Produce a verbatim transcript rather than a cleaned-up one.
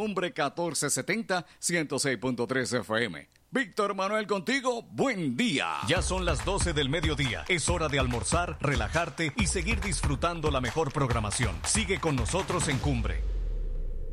Cumbre catorce setenta, ciento seis punto tres F M. Víctor Manuel contigo, buen día. Ya son las doce del mediodía. Es hora de almorzar, relajarte y seguir disfrutando la mejor programación. Sigue con nosotros en Cumbre.